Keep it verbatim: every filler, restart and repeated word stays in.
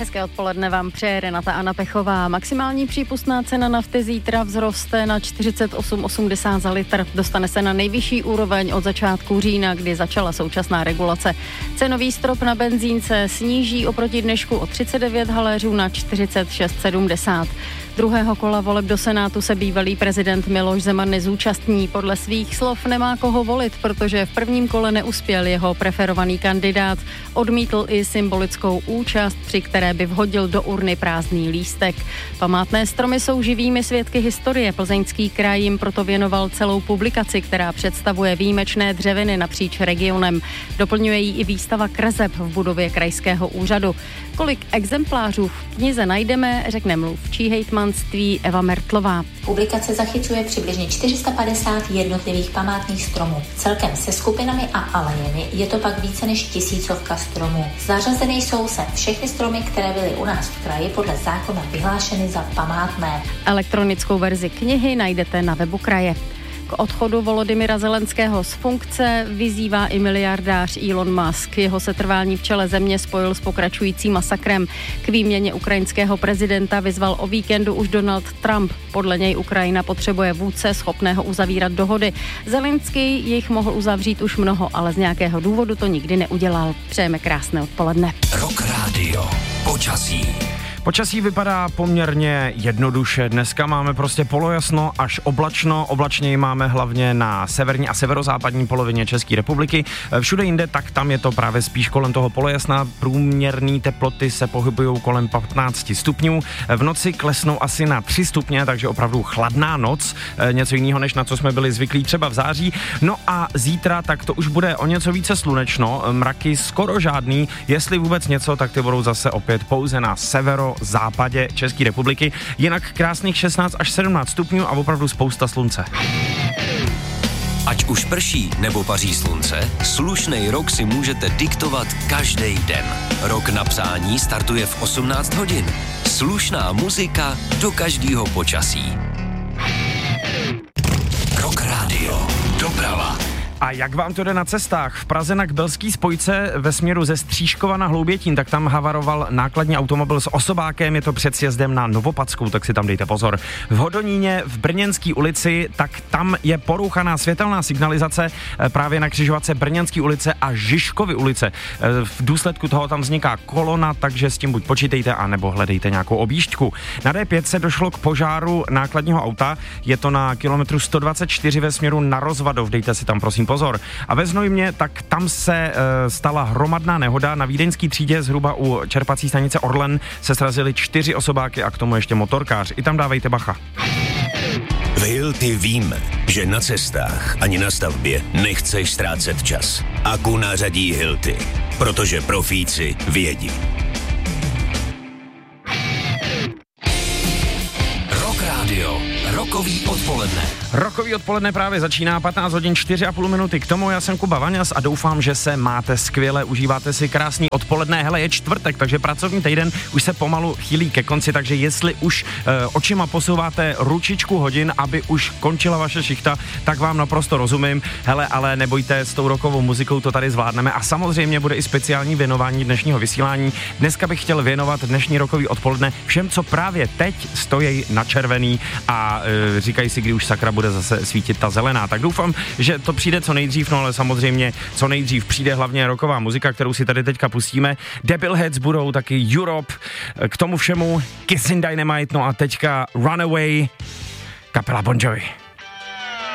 Hezké odpoledne vám přeje Renata Anna Pechová. Maximální přípustná cena nafty zítra vzroste na čtyřicet osm osmdesát za litr. Dostane se na nejvyšší úroveň od začátku října, kdy začala současná regulace. Cenový strop na benzín se sníží oproti dnešku o třicet devět haléřů na čtyřicet šest sedmdesát. Druhého kola voleb do Senátu se bývalý prezident Miloš Zeman nezúčastní. Podle svých slov nemá koho volit, protože v prvním kole neuspěl jeho preferovaný kandidát. Odmítl i symbolickou účast, při které by vhodil do urny prázdný lístek. Památné stromy jsou živými svědky historie. Plzeňský kraj jim proto věnoval celou publikaci, která představuje výjimečné dřeviny napříč regionem. Doplňuje ji i výstava kreseb v budově krajského úřadu. Kolik exemplářů v knize najdeme, řekne mluvčí hejtmanství Eva Mertlová. Publikace zachycuje přibližně čtyři sta padesát jednotlivých památných stromů. Celkem se skupinami a alejemi je to pak více než tisícovka stromů. Zařazeny jsou sem všechny stromy, které byly u nás v kraji podle zákona vyhlášeny za památné. Elektronickou verzi knihy najdete na webu kraje. K odchodu Volodymyra Zelenského z funkce vyzývá i miliardář Elon Musk. Jeho setrvání v čele země spojil s pokračujícím masakrem. K výměně ukrajinského prezidenta vyzval o víkendu už Donald Trump. Podle něj Ukrajina potřebuje vůdce schopného uzavírat dohody. Zelenský jich mohl uzavřít už mnoho, ale z nějakého důvodu to nikdy neudělal. Přejeme krásné odpoledne. Rock Radio. Počasí. Počasí vypadá poměrně jednoduše. Dneska máme prostě polojasno až oblačno. Oblačněji máme hlavně na severní a severozápadní polovině České republiky. Všude jinde, tak tam je to právě spíš kolem toho polojasna. Průměrné teploty se pohybují kolem patnáct stupňů. V noci klesnou asi na tři stupně, takže opravdu chladná noc. Něco jiného, než na co jsme byli zvyklí třeba v září. No a zítra, tak to už bude o něco více slunečno. Mraky skoro žádný. Jestli vůbec něco, tak ty budou zase opět pouze na severo západě České republiky. Jinak krásných šestnáct až sedmnáct stupňů a opravdu spousta slunce. Ať už prší nebo paří slunce, slušnej rok si můžete diktovat každý den. Rok na psání startuje v osmnáct hodin. Slušná muzika do každého počasí. Rock Radio. Doprava. A jak vám to jde na cestách? V Praze na Kbelský spojce ve směru ze Stříškova na Hloubětín, tak tam havaroval nákladní automobil s osobákem, je to před sjezdem na Novopadskou, tak si tam dejte pozor. V Hodoníně v Brněnské ulici, tak tam je porouchaná světelná signalizace právě na křižovatce Brněnské ulice a Žižkovy ulice. V důsledku toho tam vzniká kolona, takže s tím buď počítejte, anebo hledejte nějakou objížďku. Na D pět se došlo k požáru nákladního auta, je to na kilometru sto dvacet čtyři ve směru na Rozvadov, dejte si tam prosím pozor. A ve Znojmě, tak tam se e, stala hromadná nehoda. Na vídeňské třídě zhruba u čerpací stanice Orlen se srazily čtyři osobáky a k tomu ještě motorkář. I tam dávejte bacha. V Hilti víme, že na cestách ani na stavbě nechceš ztrácet čas. Aku nařadí Hilti, protože profíci vědí. Rock Radio. Rokový odpoledne. Rokový odpoledne právě začíná, patnáct hodin čtyři a půl minuty k tomu. Já jsem Kuba Vaňas a doufám, že se máte skvěle, užíváte si krásný odpoledne. Hele, je čtvrtek, takže pracovní týden už se pomalu chýlí ke konci, takže jestli už e, očima posouváte ručičku hodin, aby už končila vaše šichta, tak vám naprosto rozumím. Hele, ale nebojte, s tou rokovou muzikou to tady zvládneme a samozřejmě bude i speciální věnování dnešního vysílání. Dneska bych chtěl věnovat dnešní rokový odpoledne všem, co právě teď stojí na červený a e, říkají si, kdy už sakra bude zase svítit ta zelená. Tak doufám, že to přijde co nejdřív, no ale samozřejmě co nejdřív přijde hlavně rocková muzika, kterou si tady teďka pustíme. Debilheads budou taky Europe, k tomu všemu Kissing Dynamite, no a teďka Runaway, kapela Bon Jovi.